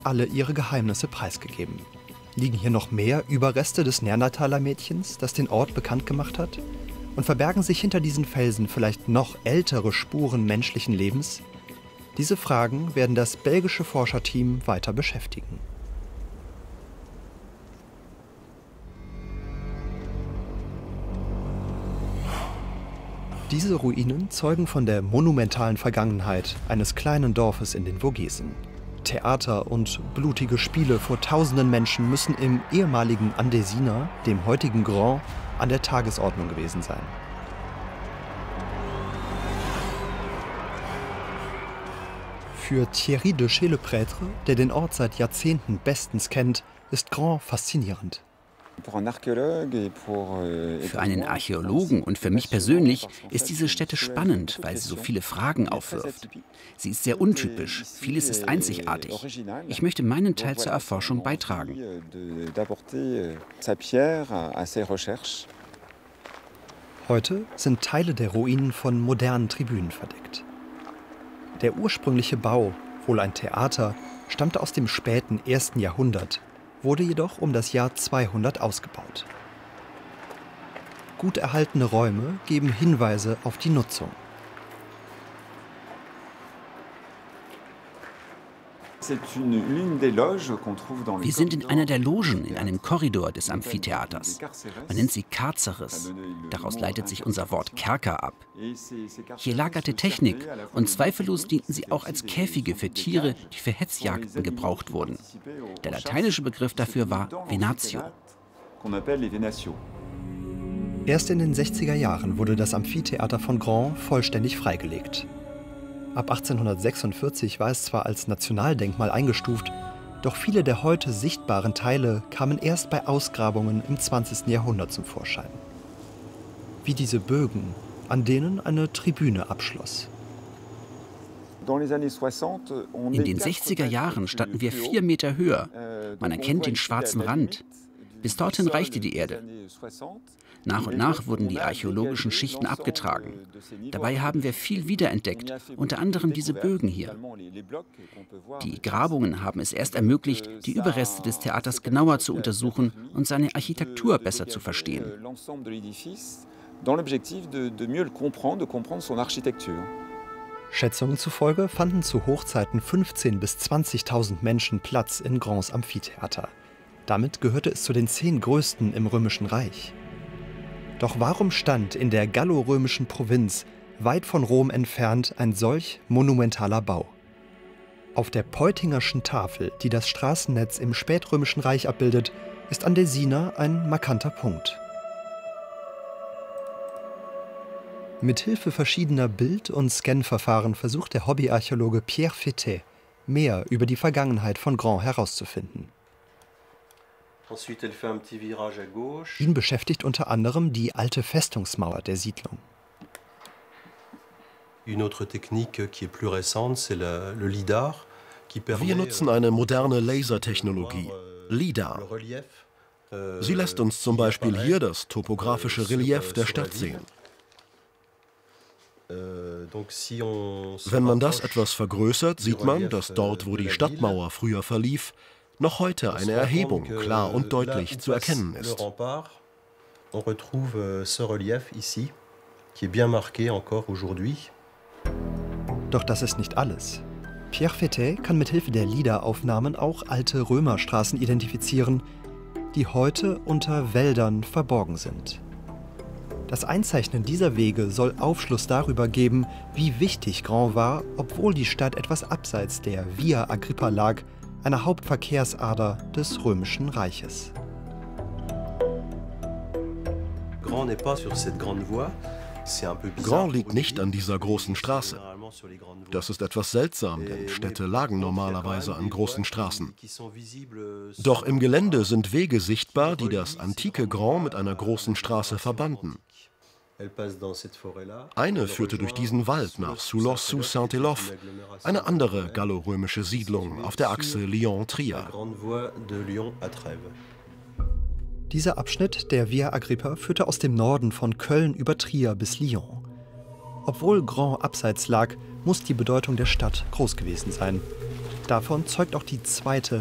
alle ihre Geheimnisse preisgegeben. Liegen hier noch mehr Überreste des Neandertaler Mädchens, das den Ort bekannt gemacht hat? Und verbergen sich hinter diesen Felsen vielleicht noch ältere Spuren menschlichen Lebens? Diese Fragen werden das belgische Forscherteam weiter beschäftigen. Diese Ruinen zeugen von der monumentalen Vergangenheit eines kleinen Dorfes in den Vogesen. Theater und blutige Spiele vor tausenden Menschen müssen im ehemaligen Andesina, dem heutigen Grand, an der Tagesordnung gewesen sein. Für Thierry de Chez-le-Prêtre, der den Ort seit Jahrzehnten bestens kennt, ist Grand faszinierend. Für einen Archäologen und für mich persönlich ist diese Stätte spannend, weil sie so viele Fragen aufwirft. Sie ist sehr untypisch, vieles ist einzigartig. Ich möchte meinen Teil zur Erforschung beitragen. Heute sind Teile der Ruinen von modernen Tribünen verdeckt. Der ursprüngliche Bau, wohl ein Theater, stammte aus dem späten 1. Jahrhundert, wurde jedoch um das Jahr 200 ausgebaut. Gut erhaltene Räume geben Hinweise auf die Nutzung. Wir sind in einer der Logen in einem Korridor des Amphitheaters. Man nennt sie Carceres. Daraus leitet sich unser Wort Kerker ab. Hier lagerte Technik und zweifellos dienten sie auch als Käfige für Tiere, die für Hetzjagden gebraucht wurden. Der lateinische Begriff dafür war Venatio. Erst in den 60er Jahren wurde das Amphitheater von Grand vollständig freigelegt. Ab 1846 war es zwar als Nationaldenkmal eingestuft, doch viele der heute sichtbaren Teile kamen erst bei Ausgrabungen im 20. Jahrhundert zum Vorschein. Wie diese Bögen, an denen eine Tribüne abschloss. In den 60er Jahren standen wir 4 Meter höher. Man erkennt den schwarzen Rand. Bis dorthin reichte die Erde. Nach und nach wurden die archäologischen Schichten abgetragen. Dabei haben wir viel wiederentdeckt, unter anderem diese Bögen hier. Die Grabungen haben es erst ermöglicht, die Überreste des Theaters genauer zu untersuchen und seine Architektur besser zu verstehen. Schätzungen zufolge fanden zu Hochzeiten 15.000 bis 20.000 Menschen Platz in Grands Amphitheater. Damit gehörte es zu den 10 größten im Römischen Reich. Doch warum stand in der gallorömischen Provinz, weit von Rom entfernt, ein solch monumentaler Bau? Auf der Peutingerschen Tafel, die das Straßennetz im spätrömischen Reich abbildet, ist Andesina ein markanter Punkt. Mithilfe verschiedener Bild- und Scan-Verfahren versucht der Hobbyarchäologe Pierre Fettet, mehr über die Vergangenheit von Grand herauszufinden. Ihn beschäftigt unter anderem die alte Festungsmauer der Siedlung. Wir nutzen eine moderne Lasertechnologie, LIDAR. Sie lässt uns zum Beispiel hier das topografische Relief der Stadt sehen. Wenn man das etwas vergrößert, sieht man, dass dort, wo die Stadtmauer früher verlief, noch heute eine Erhebung klar und deutlich zu erkennen ist. Doch das ist nicht alles. Pierre Fettet kann mithilfe der LIDAR-Aufnahmen auch alte Römerstraßen identifizieren, die heute unter Wäldern verborgen sind. Das Einzeichnen dieser Wege soll Aufschluss darüber geben, wie wichtig Grand war, obwohl die Stadt etwas abseits der Via Agrippa lag, einer Hauptverkehrsader des Römischen Reiches. Grand liegt nicht an dieser großen Straße. Das ist etwas seltsam, denn Städte lagen normalerweise an großen Straßen. Doch im Gelände sind Wege sichtbar, die das antike Grand mit einer großen Straße verbanden. Eine führte durch diesen Wald nach Soulos-sous-Saint-Élophe, eine andere gallorömische Siedlung auf der Achse Lyon-Trier. Dieser Abschnitt der Via Agrippa führte aus dem Norden von Köln über Trier bis Lyon. Obwohl Grand abseits lag, muss die Bedeutung der Stadt groß gewesen sein. Davon zeugt auch die zweite